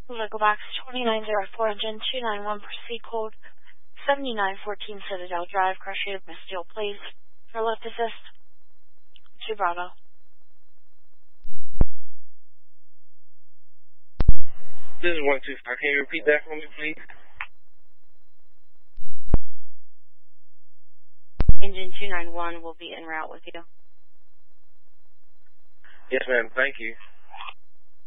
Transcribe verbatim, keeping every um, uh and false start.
Nickelbox twenty-nine oh four, engine two nine one, proceed code seventy-nine fourteen Citadel Drive, crash rate of Misteel, please. For left assist, two Bravo. This is one two five. Can you repeat that for me, please? Engine two nine one will be en route with you. Yes, ma'am. Thank you.